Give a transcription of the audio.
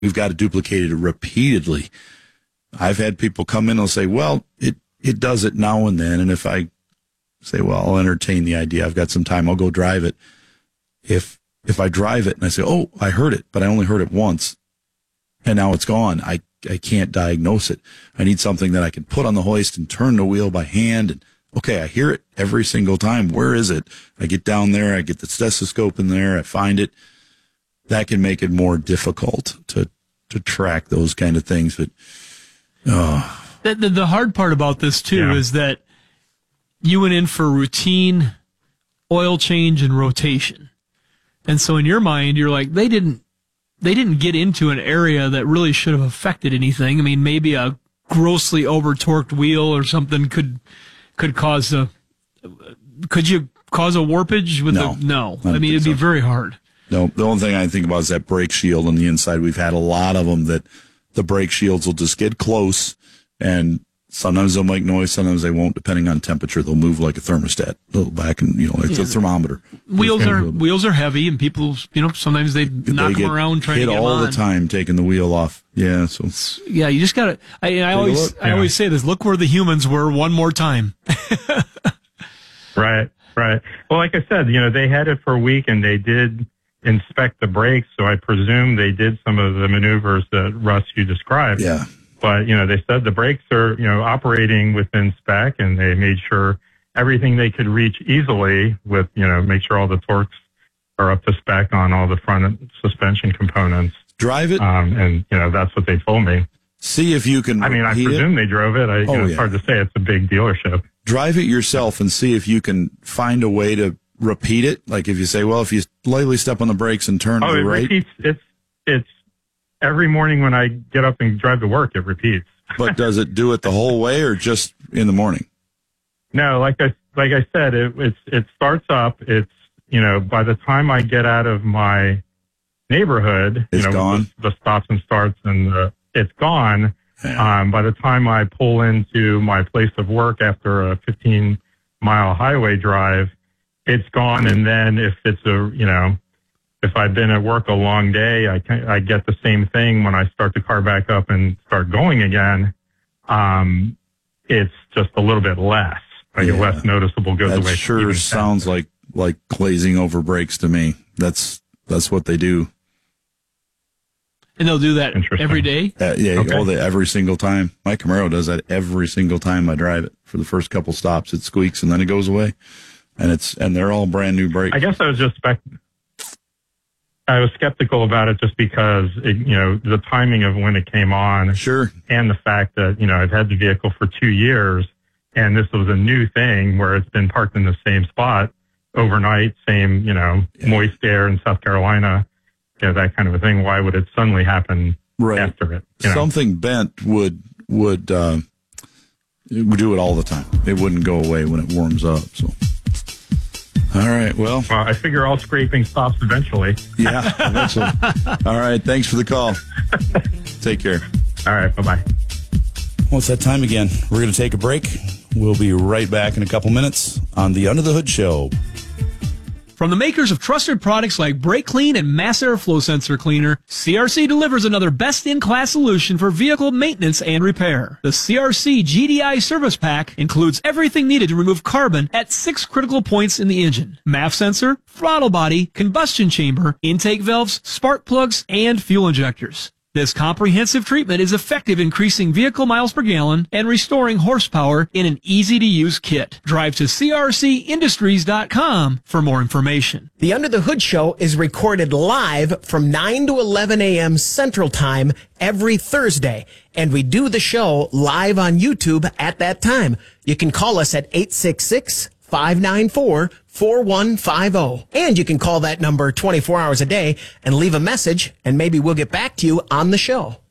we've got to duplicate it repeatedly. I've had people come in and say, well, it does it now and then. And if I say, well, I'll entertain the idea, I've got some time, I'll go drive it. If I drive it and I say, oh, I heard it, but I only heard it once, and now it's gone, I can't diagnose it. I need something that I can put on the hoist and turn the wheel by hand. And okay, I hear it every single time. Where is it? I get down there, I get the stethoscope in there, I find it. That can make it more difficult to track those kind of things. But the hard part about this too is that you went in for routine oil change and rotation. And so in your mind, you're like, they didn't get into an area that really should have affected anything. I mean, maybe a grossly over-torqued wheel or something could cause could you cause a warpage with no. I mean, it'd be very hard. No, the only thing I think about is that brake shield on the inside. We've had a lot of them that the brake shields will just get close, and sometimes they'll make noise, sometimes they won't, depending on temperature. They'll move like a thermostat, they'll back and like a thermometer. Wheels are heavy, and people, sometimes they knock them around trying to get them on. All the time taking the wheel off. Yeah, so you just gotta. I always say this: look where the humans were one more time. Right. Well, like I said, they had it for a week, and they did inspect the brakes, so I presume they did some of the maneuvers that Russ, you described. Yeah. But, they said the brakes are, operating within spec, and they made sure everything they could reach easily with, make sure all the torques are up to spec on all the front suspension components. Drive it. And, that's what they told me. See if you can. I mean, I presume they drove it. It's hard to say. It's a big dealership. Drive it yourself and see if you can find a way to repeat it. Like if you say, well, if you lightly step on the brakes and turn to the right. Repeats. It's every morning when I get up and drive to work, it repeats. But does it do it the whole way or just in the morning? No, like I said, it starts up. It's, by the time I get out of my neighborhood, it's gone. The stops and starts and it's gone. Yeah. By the time I pull into my place of work after a 15-mile highway drive, it's gone. And then if it's if I've been at work a long day, I get the same thing when I start the car back up and start going again. It's just a little bit less, less noticeable goes away. That sure sounds like glazing over brakes to me. That's what they do. And they'll do that every day? Every single time. My Camaro does that every single time I drive it. For the first couple stops, it squeaks and then it goes away. And they're all brand new brakes. I guess I was skeptical about it just because, the timing of when it came on. Sure. And the fact that, I've had the vehicle for 2 years and this was a new thing where it's been parked in the same spot overnight, same, moist air in South Carolina, that kind of a thing. Why would it suddenly happen after it? Something bent would do it all the time. It wouldn't go away when it warms up. So, all right. Well, I figure all scraping stops eventually. Yeah, eventually. All right. Thanks for the call. Take care. All right. Bye-bye. Well, it's that time again. We're going to take a break. We'll be right back in a couple minutes on the Under the Hood Show. From the makers of trusted products like Brake Clean and Mass Airflow Sensor Cleaner, CRC delivers another best-in-class solution for vehicle maintenance and repair. The CRC GDI Service Pack includes everything needed to remove carbon at 6 critical points in the engine: MAF sensor, throttle body, combustion chamber, intake valves, spark plugs, and fuel injectors. This comprehensive treatment is effective increasing vehicle miles per gallon and restoring horsepower in an easy-to-use kit. Drive to crcindustries.com for more information. The Under the Hood Show is recorded live from 9 to 11 a.m. Central Time every Thursday, and we do the show live on YouTube at that time. You can call us at 866-594-4150. And you can call that number 24 hours a day and leave a message, and maybe we'll get back to you on the show.